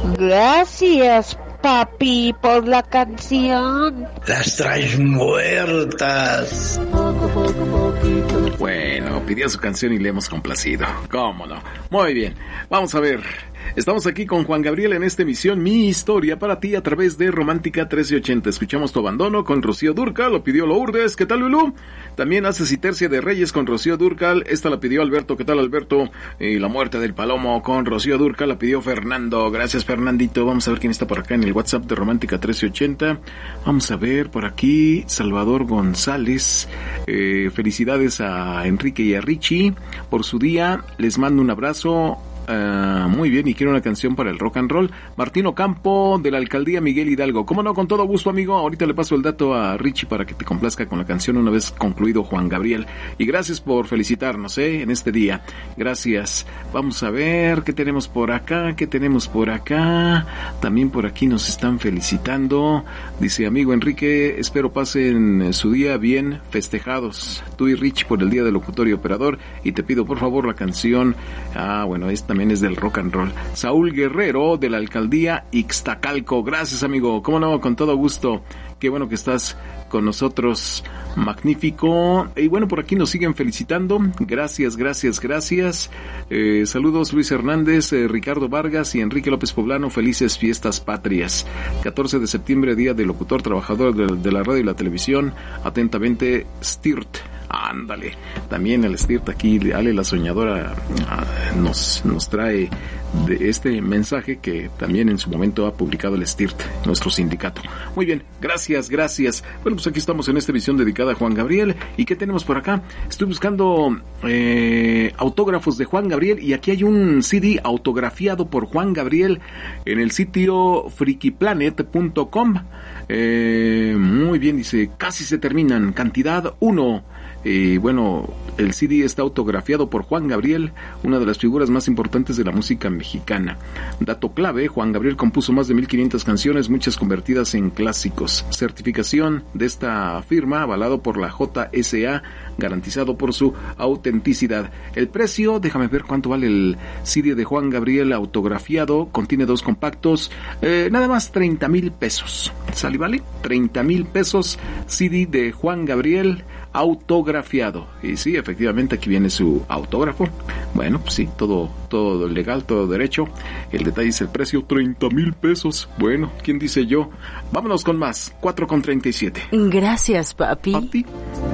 Gracias, papi, por la canción. Las traes muertas. Bueno, pidió su canción y le hemos complacido. ¿Cómo no? Muy bien, vamos a ver. Estamos aquí con Juan Gabriel en esta emisión Mi Historia para ti a través de Romántica 1380. Escuchamos Tu Abandono con Rocío Dúrcal, lo pidió Lourdes. ¿Qué tal, Lulú? También Haces y Tercia de Reyes con Rocío Dúrcal. Esta la pidió Alberto. ¿Qué tal, Alberto? Y La Muerte del Palomo con Rocío Dúrcal la pidió Fernando. Gracias, Fernandito. Vamos a ver quién está por acá en el WhatsApp de Romántica 1380. Vamos a ver por aquí Salvador González. Felicidades a Enrique y a Richie por su día. Les mando un abrazo. Muy bien, y quiero una canción para el rock and roll. Martín Ocampo de la Alcaldía Miguel Hidalgo. ¿Cómo no? Con todo gusto, amigo. Ahorita le paso el dato a Richie para que te complazca con la canción una vez concluido Juan Gabriel. Y gracias por felicitarnos, en este día. Gracias. Vamos a ver qué tenemos por acá. También por aquí nos están felicitando. Dice, amigo Enrique, espero pasen su día bien festejados. Tú y Richie por el día del locutor y operador. Y te pido por favor la canción. Bueno, esta también es del rock and roll. Saúl Guerrero de la Alcaldía Ixtacalco. Gracias, amigo. Cómo no, con todo gusto. Qué bueno que estás con nosotros. Magnífico. Y bueno, por aquí nos siguen felicitando. Gracias. Saludos Luis Hernández, Ricardo Vargas y Enrique López Poblano. Felices fiestas patrias. 14 de septiembre, día del locutor trabajador de la radio y la televisión. Atentamente, Stirt. Ándale, también el Stirt aquí, Ale la Soñadora nos trae de este mensaje que también en su momento ha publicado el Stirt, nuestro sindicato. Muy bien, gracias. Bueno, pues aquí estamos en esta edición dedicada a Juan Gabriel. ¿Y qué tenemos por acá? Estoy buscando autógrafos de Juan Gabriel y aquí hay un CD autografiado por Juan Gabriel en el sitio frikiplanet.com. Muy bien, dice, casi se terminan, cantidad 1. Bueno, el CD está autografiado por Juan Gabriel, una de las figuras más importantes de la música mexicana. Dato clave, Juan Gabriel compuso más de 1500 canciones, muchas convertidas en clásicos. Certificación de esta firma, avalado por la JSA, garantizado por su autenticidad. El precio, déjame ver cuánto vale el CD de Juan Gabriel autografiado, contiene 2 compactos, nada más 30,000 pesos. ¿Sale, vale? 30,000 pesos, CD de Juan Gabriel autografiado. Y sí, efectivamente aquí viene su autógrafo. Bueno, pues sí, todo legal, todo derecho. El detalle es el precio, 30,000 pesos. Bueno, ¿quién dice yo? Vámonos con más, 4:37. Gracias, papi. ¿A ti?